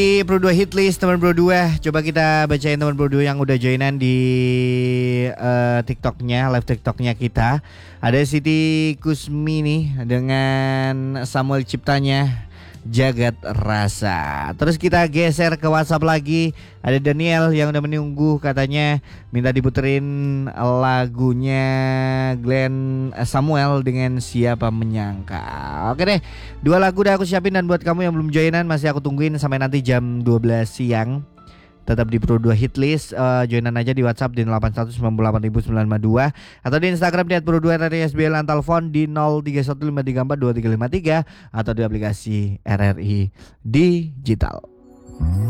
Di Pro 2 hit list teman Pro 2. Coba kita bacain teman Pro 2 yang udah joinan di TikToknya, live TikToknya kita. Ada Siti Kusmi nih dengan Samuel Ciptanya Jagat Rasa. Terus kita geser ke WhatsApp lagi. Ada Daniel yang udah menunggu, katanya minta diputerin lagunya Glenn Samuel dengan Siapa Menyangka. Oke deh, 2 lagu udah aku siapin, dan buat kamu yang belum joinan masih aku tungguin sampai nanti jam 12 siang. Tetap di Pro 2 Hitlist, joinan aja di WhatsApp di 8198952 atau di Instagram di @pro2rri_sbl, telepon di 0315342353 atau di aplikasi RRI Digital.